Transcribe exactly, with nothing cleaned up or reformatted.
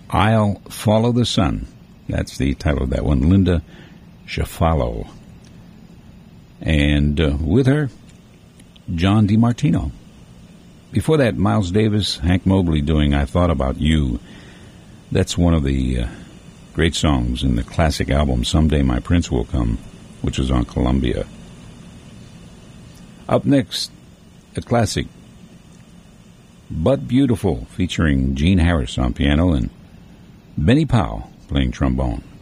I'll Follow the Sun. That's the title of that one, Linda Shafalo. And uh, with her, John DiMartino. Before that, Miles Davis, Hank Mobley doing I Thought About You. That's one of the uh, great songs in the classic album Someday My Prince Will Come, which was on Columbia. Up next, a classic, But Beautiful, featuring Gene Harris on piano and Benny Powell playing trombone.